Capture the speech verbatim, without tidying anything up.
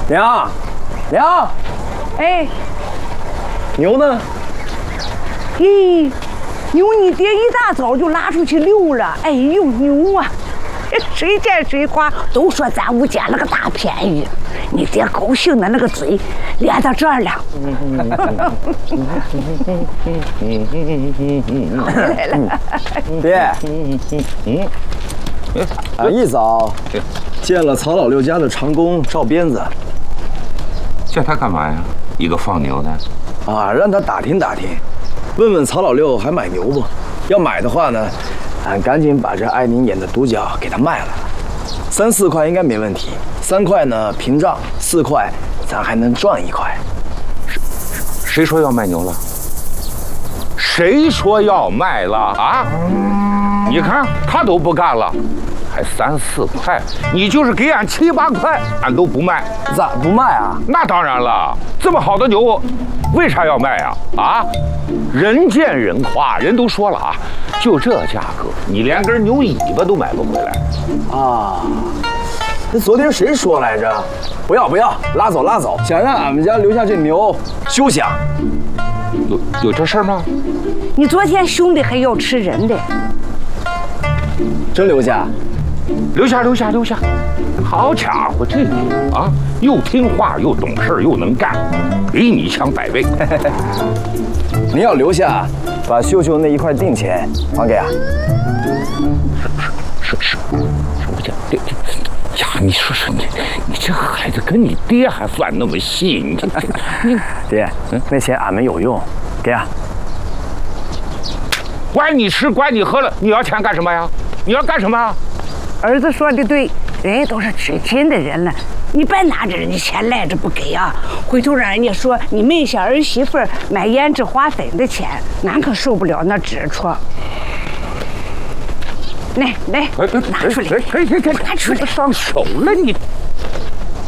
娘，娘， 哎， 牛呢？ 咦，牛你爹一大早就拉出去溜了。哎呦，牛啊！谁见谁夸，都说咱屋捡了个大便宜。你爹高兴的那个嘴咧到这儿了。来了， 爹，俺一早见了曹老六家的长工赵鞭子。 叫他干嘛呀？一个放牛的。 啊，让他打听打听，问问曹老六还买牛不？要买的话呢，俺赶紧把这爱您眼的独角给他卖了，三四块应该没问题。三块呢平账，四块咱还能赚一块。 谁说要卖牛了？谁说要卖了啊？你看他都不干了，还三四块，你就是给俺七八块，俺都不卖。 咋不卖啊？ 那当然了，这么好的牛，为啥要卖啊？啊，人见人夸，人都说了啊，就这价格，你连根牛尾巴都买不回来。 啊，那昨天谁说来着？不要不要，拉走拉走，想让俺们家留下这牛休想。 有有这事儿吗？ 你昨天兄弟还要吃人的， 真留下？ 留下留下留下！好家伙，这牛啊，又听话又懂事又能干，比你强百倍。 您要留下，把秀秀那一块定钱还给俺。 是是是，什么叫这这呀？你说说你，你这孩子跟你爹还算那么细，你你爹，那钱俺们有用，给俺。 管你吃管你喝了，你要钱干什么呀？你要干什么啊？ 儿子说的对，人家都是知亲的人了，你别拿着人家钱赖着不给啊！回头让人家说你昧下儿媳妇买胭脂花粉的钱，俺可受不了那指出。来来，拿出来， 哎哎哎，拿出来，上手了你。